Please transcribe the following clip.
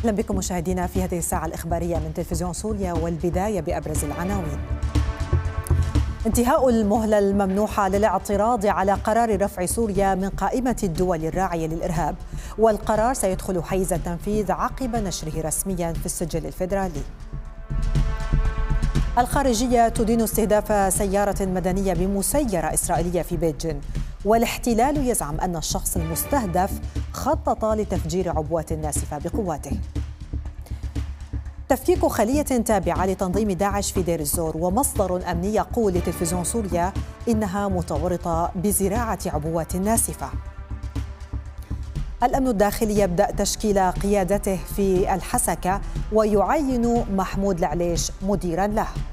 أهلا بكم مشاهدينا في هذه الساعة الإخبارية من تلفزيون سوريا، والبداية بأبرز العناوين. انتهاء المهلة الممنوحة للاعتراض على قرار رفع سوريا من قائمة الدول الراعية للإرهاب، والقرار سيدخل حيز التنفيذ عقب نشره رسميا في السجل الفيدرالي. الخارجية تدين استهداف سيارة مدنية بمسيرة إسرائيلية في بيت جن، والاحتلال يزعم أن الشخص المستهدف خطط لتفجير عبوات ناسفة بقواته. تفكيك خلية تابعة لتنظيم داعش في دير الزور، ومصدر أمني يقول لتلفزيون سوريا إنها متورطة بزراعة عبوات ناسفة. الأمن الداخلي يبدأ تشكيل قيادته في الحسكة، ويعين محمود العليش مديرا له.